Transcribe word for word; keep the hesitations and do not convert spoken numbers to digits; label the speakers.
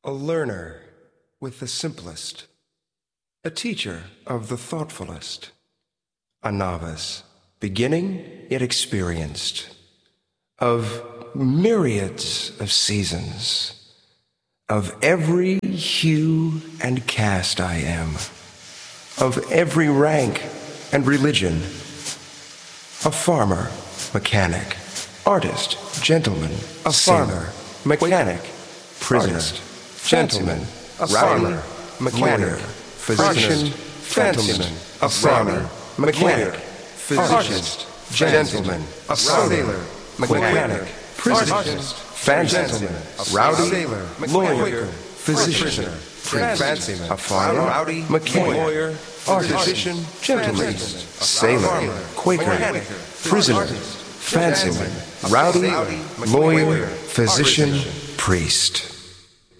Speaker 1: A learner with the simplest, a teacher of the thoughtfulest, a novice, beginning yet experienced, of myriads of seasons, of every hue and caste I am, of every rank and religion, a farmer, mechanic, artist, gentleman, a farmer, mechanic, prisoner, gentleman, a farmer, mechanic, physician, gentleman, a farmer, mechanic, physician, gentleman, a sailor, mechanic, prisoner, gentleman, rowdy, lawyer, physician, a farmer, mechanic, physician, gentleman, sailor, Quaker, prisoner, fancyman, rowdy, lawyer, physician, priest.